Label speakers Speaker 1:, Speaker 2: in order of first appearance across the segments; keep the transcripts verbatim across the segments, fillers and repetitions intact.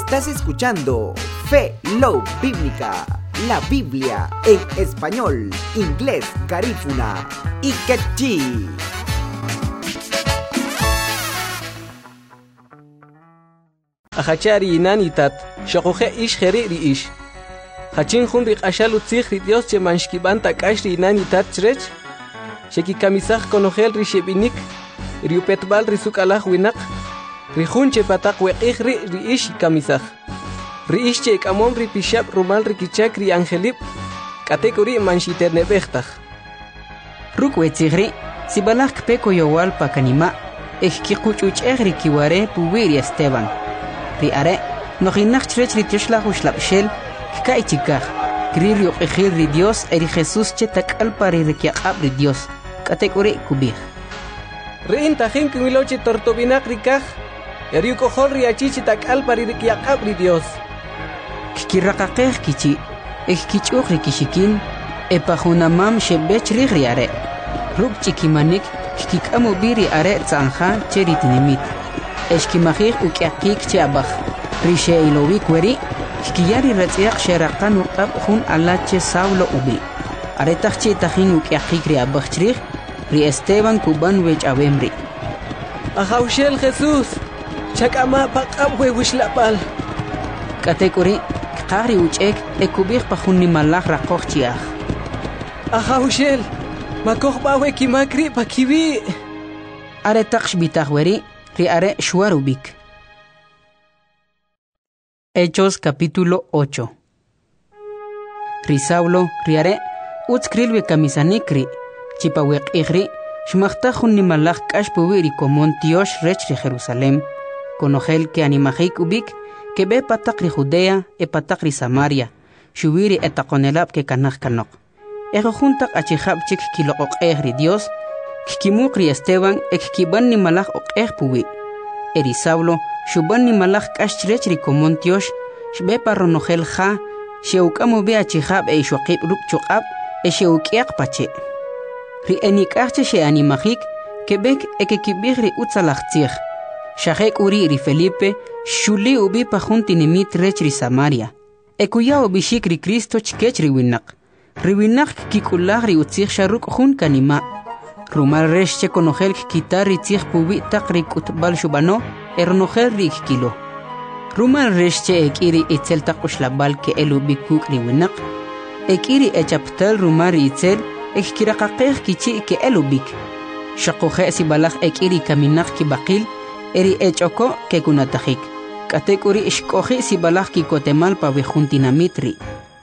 Speaker 1: Estás escuchando Fe Love Bíblica, la Biblia en español, inglés, garífuna y quechí.
Speaker 2: Ajachari inanitat, shakoje ish jeri ri ish. Hachin hun rik ashalu tzich ri Dios che manshkibanta kash ri inanitat chrech. Sheki kamisach konogel ri shebinik, riupetbal ri sukalach winak. Ri hun che patak weqih ri ri ish kamisach. Ri ish che ikamom ri pishab rumal ri kichak ri angelip. Katekuri manshiter nebechtach.
Speaker 3: Rukwe tzigri, si balak peko yowal pa kanima, ek kikuchuch egri kiware puwiri Esteban. Ri are, no hinach chrech ri tishla huslap shel, kai chikach. Kri ri uqihir ri Dios, eri Jesus che tak alpari ri kiaqab ri Dios. Katekuri kubih.
Speaker 2: Ri intahin kimiloche tortobinak ri kaj, eri ukohol ri achichi tak alpari ri kiaqab ri Dios.
Speaker 3: Kikirakakeh kichi, ek kichuch ri kishikin, epahunamam shebech ri ri are. Ruk chikimanik, kikikamu biri are tzanja cheri tinimit. Eshkimahir ukiakik chabach. Rishe ilowik weri, kikiyari ratziak sheraqan uqab hun alache Saulo ubi. Aretachche tahin ukiakik ri abachtrich, ri Esteban kuban wech awemri.
Speaker 2: Ajaushel Jesus, chakama paqab we wishlapal.
Speaker 3: Katekuri, kari uchek ekubich pahun nimalach rakoch chiach.
Speaker 2: Ajaushel, makoch bawe kimakri pakibi.
Speaker 3: Aretach bitach weri, Riare Shuarubik. Hechos capítulo ocho. Risaulo, Riare, Utskrilwe kamisanikri, Chipawek igri, Shmachtahun nimalach kashpuwiri komon Tiosh rech de Jerusalem, Konogel que animajik ubik, que be patakri Judea e patakri Samaria, Shubiri etakonelab que kanach kanok. Ejo juntak achihab chik kilook egri Dios, Kikimukri Esteban ek kiban ni malach ok puwi. Eri Saulo, shuban ni malach kashrech ri komontiosh, shbe parronogel ha, sheukamo be achihab e shwaqib rup chuqab, e sheukiak pache. Ri enikachche she animahik, kebek eke kibig ri utzalachtzich. Shahek uri ri Felipe, shuli ubi pahunti nimit rech ri Samaria. Ekuya ubishik ri Kristo chkech ri winak. Ri winak kikulah ri utzich sharuk hun kanima. Rumal resh che konogel kitar ri tzich pubi takri kutbal shubano, ernogel ri kilo. Rumal resh che ekiri itzel takushlabal ke elu bikuk ri winak. Ekiri echaptal rumar itzel ekkirakakeh kichi ke elu bik. Shakohe si balak ekiri kaminak ki bakil, eri echoko ke kunatahik. Katekuri ishkohi si balak ki kotemal pa vijuntinamitri.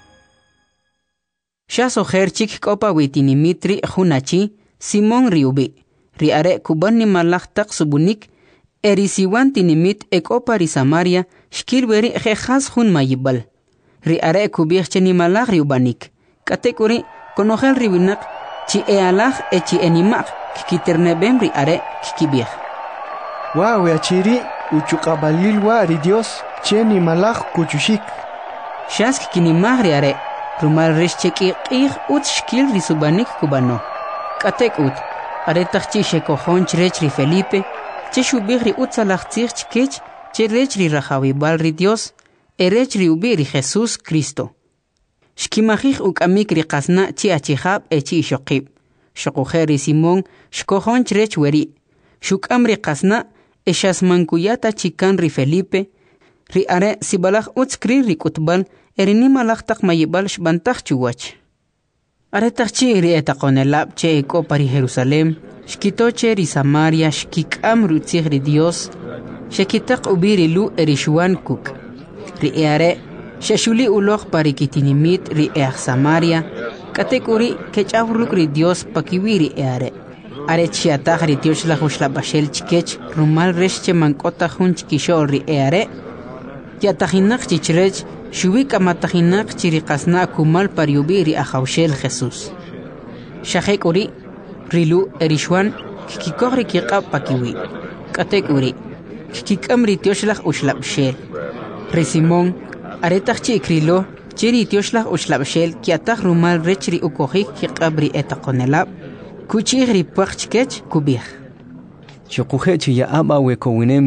Speaker 3: Shasoher chik kopa witinimitri hunachi, Simon riubi, riare kuban ni malach tak subunik, eri siwan tinimit ek opari Samaria, shkilweri jehaz hun mayibal. Riare kubich che ni malach riubanik, katekuri konogel ribinak, chi ealach e chi enimak, kikiternebem riare kikibich.
Speaker 4: Wow, achiri, uchukabalilwa ri Dios, che ni malach kuchushik.
Speaker 3: Shask kinimach riare, rumal rishcheki ich ut shkil risubanik kubano. Katek ut, aretach shekohon chrech ri Felipe, che shubig ri utzalach tzich chkech, che rech ri rajawibal ri Dios, erech ri ubi ri Jesus Cristo. Shkimachich ukamik ri qasna chi achihab e chi shokib. Shokoher ri Simon, shkohon chrech weri. Shukam ri qasna, e shasmankuyata chikan ri Felipe, ri are sibalach utskri ri kutbal, erinima tak mayibal shbantach chuwach. Aretachchi ri etakonelab che ekopari Jerusalem, shkitoche ri Samaria shkikam rutzig ri Dios, shekitak ubiri lu erishuan kuk. Ri eare, sheshuli ulog parikitinimit ri each Samaria, katekuri kechawruk ri Dios pakiwiri eare. Are chiatach ri Dios la hushlabashel chikech, rumal resche mankota hun chikishol ri eare, yatahinak chichrech, Shubika matahinak chiriqasna kumal pariubiri ajaushel Jesus. Shahek uri, rilu erishwan, kikikogri kiqab pakiwi. Katek uri, kikikamri tioshlach ushlabshel. Resimon, aretach chikrilo, chiri tioshlach ushlabshel, kiatach rumal rechri ukojik kiqabri etakonelab, kuchigri pachkech kubih.
Speaker 5: Chokuhechi ya ama we kowinem